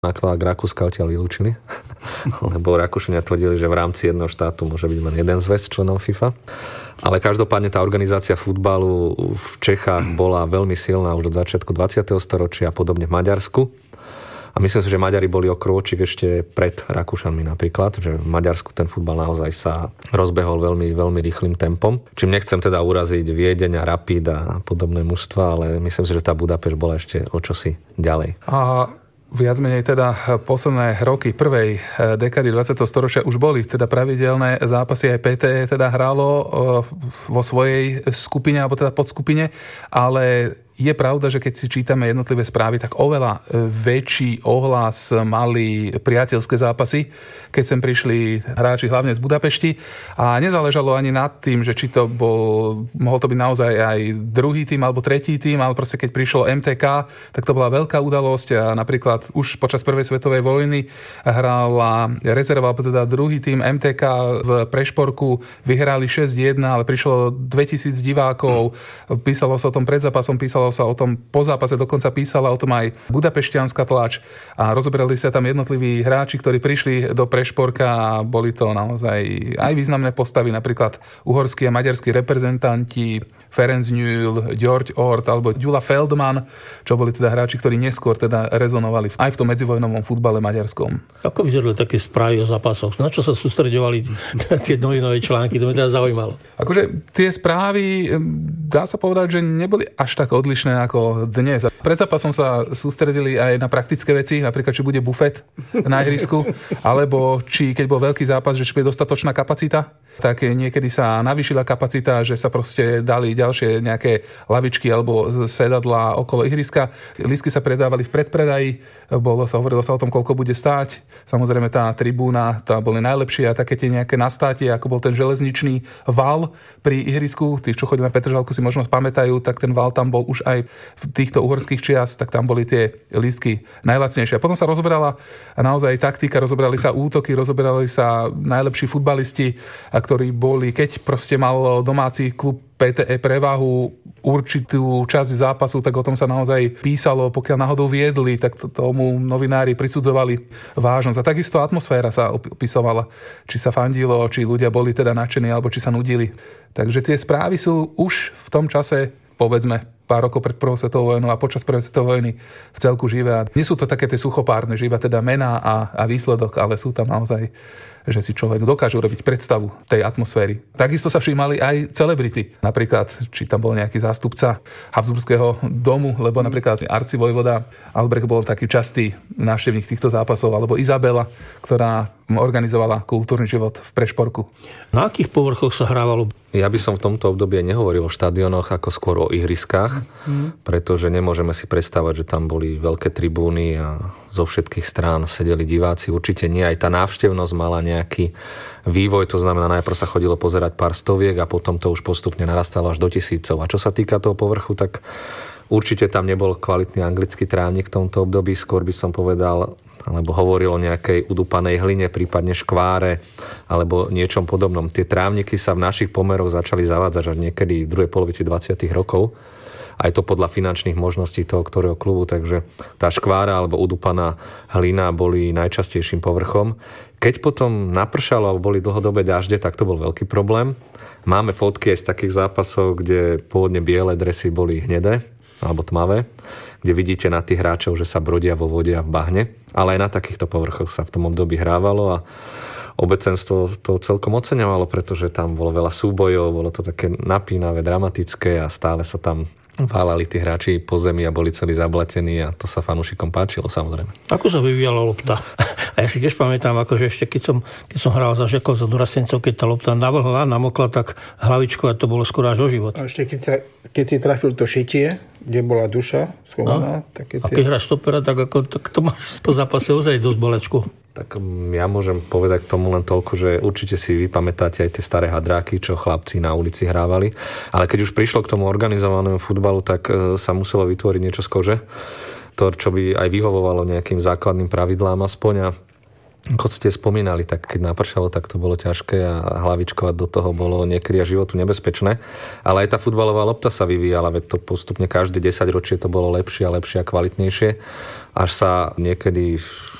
Náklad Rakúska odtiaľ vylúčili, lebo Rakúšania tvrdili, že v rámci jedného štátu môže byť len jeden zväz členom FIFA. Ale každopádne tá organizácia futbalu v Čechách bola veľmi silná už od začiatku 20. storočia, podobne v Maďarsku. A myslím si, že Maďari boli o krôčik ešte pred Rakúšanmi napríklad, že v Maďarsku ten futbal naozaj sa rozbehol veľmi, veľmi rýchlym tempom. Čím nechcem teda uraziť Viedeň a Rapid a podobné mužstva, ale myslím si, že tá Budapešť bola ešte o čosi ďalej. A viac menej teda posledné roky prvej dekády 20. storočia už boli teda pravidelné zápasy, aj PTE teda hrálo vo svojej skupine alebo teda podskupine, ale je pravda, že keď si čítame jednotlivé správy, tak oveľa väčší ohlas mali priateľské zápasy, keď sem prišli hráči hlavne z Budapešti a nezáležalo ani nad tým, že či to mohol to byť naozaj aj druhý tým alebo tretí tým, ale proste keď prišlo MTK, tak to bola veľká udalosť a napríklad už počas prvej svetovej vojny hrala rezerva, alebo teda druhý tým MTK v Prešporku, vyhrali 6-1, ale prišlo 2000 divákov, písalo sa o tom pred zápasom, písalo sa o tom po zápase, dokonca písala o tom aj budapešťanská tlač a rozoberali sa tam jednotliví hráči, ktorí prišli do Prešporka a boli to naozaj aj významné postavy, napríklad uhorskí a maďarskí reprezentanti Ferenc Ňúl, György Ort alebo Gyula Feldman, čo boli teda hráči, ktorí neskôr teda rezonovali aj v tom medzivojnovom futbale maďarskom. Ako vyzerali také správy o zápasoch? Na čo sa sústreďovali tie novinové články? To mi teda zaujímalo. Akože tie správy, dá sa povedať, že neboli až tak odlišné ako dnes. Pred zápasom sa sústredili aj na praktické veci, napríklad, či bude bufet na ihrisku, alebo či keď bol veľký zápas, že či bude dostatočná kapacita, tak niekedy sa navýšila kapacita, že sa proste dali ďalšie nejaké lavičky alebo sedadlá okolo ihriska. Lístky sa predávali v predpredaji, hovorilo sa o tom, koľko bude stáť. Samozrejme tá tribúna, tá boli najlepšie a také tie nejaké nastátie, ako bol ten železničný val pri ihrisku. Tí, čo chodia na Petržalku, si možno pamätajú, tak ten val tam bol už aj v týchto uhorských čias, tak tam boli tie lístky najlacnejšie. A potom sa rozoberala naozaj taktika, rozoberali sa útoky, rozoberali sa najlepší futbalisti, ktorí boli, keď proste mal domáci klub PTE prevahu určitú časť zápasu, tak o tom sa naozaj písalo. Pokiaľ náhodou viedli, tak tomu novinári prisudzovali vážnosť. A takisto atmosféra sa opisovala. Či sa fandilo, či ľudia boli teda nadšení, alebo či sa nudili. Takže tie správy sú už v tom čase, povedzme, pár rokov pred prvou svetovou vojnou a počas prvej svetovej vojny v celku živé. A nie sú to také tie suchopárne, že iba teda mená a výsledok, ale sú tam naozaj, že si človek dokáže urobiť predstavu tej atmosféry. Takisto sa všímali aj celebrity. Napríklad, či tam bol nejaký zástupca Habsburského domu, lebo napríklad arcivojvoda Albrecht bol taký častý návštevník týchto zápasov, alebo Izabela, ktorá organizovala kultúrny život v Prešporku. Na akých povrchoch sa hrávalo? Ja by som v tomto období nehovoril o štadiónoch, ako skôr o ihriskách, pretože nemôžeme si predstavať, že tam boli veľké tribúny a zo všetkých strán sedeli diváci. Určite nie, aj tá návštevnosť mala nejaký vývoj, to znamená, najprv sa chodilo pozerať pár stoviek a potom to už postupne narastalo až do tisícov. A čo sa týka toho povrchu, tak určite tam nebol kvalitný anglický trávnik v tomto období, skôr by som povedal, alebo hovoril o nejakej udupanej hline, prípadne škváre, alebo niečom podobnom. Tie trávniky sa v našich pomeroch začali zavádzať až niekedy v druhej polovici 20. rokov. Aj to podľa finančných možností toho ktorého klubu, takže tá škvára alebo udupaná hlina boli najčastejším povrchom. Keď potom napršalo alebo boli dlhodobé dažde, tak to bol veľký problém. Máme fotky aj z takých zápasov, kde pôvodne biele dresy boli hnedé alebo tmavé, kde vidíte na tých hráčov, že sa brodia vo vode a v bahne. Ale aj na takýchto povrchoch sa v tom období hrávalo a obecenstvo to celkom oceňovalo, pretože tam bolo veľa súbojov, bolo to také napínavé, dramatické a stále sa tam válali tí hráči po zemi a boli celí zablatení a to sa fanúšikom páčilo, samozrejme. Ako sa vyvíjala lopta? A ja si tiež pamätám, akože ešte keď som hral za Žekov, za Durastencov, keď tá lopta navlhla, namokla, tak hlavičkovať to bolo skoro až o život. A ešte keď si trafil to šitie, kde bola duša schovaná. A keď hráš stopera, tak to máš po zápase ozaj dosť bolečku. Tak ja môžem povedať k tomu len toľko, že určite si vypamätáte aj tie staré hadráky, čo chlapci na ulici hrávali. Ale keď už prišlo k tomu organizovanému futbalu, tak sa muselo vytvoriť niečo z kože. To, čo by aj vyhovovalo nejakým základným pravidlám aspoň. A Ako ste spomínali, tak keď napršalo, tak to bolo ťažké a hlavičkovať do toho bolo niekedy a životu nebezpečné. Ale aj tá futbalová lopta sa vyvíjala, veď to postupne každé 10 ročie to bolo lepšie a lepšie a kvalitnejšie. Až sa niekedy